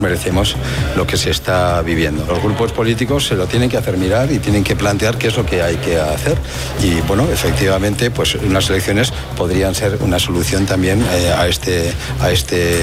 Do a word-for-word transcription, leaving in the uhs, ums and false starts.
Merecemos lo que se está viviendo. Los grupos políticos se lo tienen que hacer mirar y tienen que plantear qué es lo que hay que hacer. Y bueno, efectivamente, pues unas elecciones podrían ser una solución también eh, a este, a este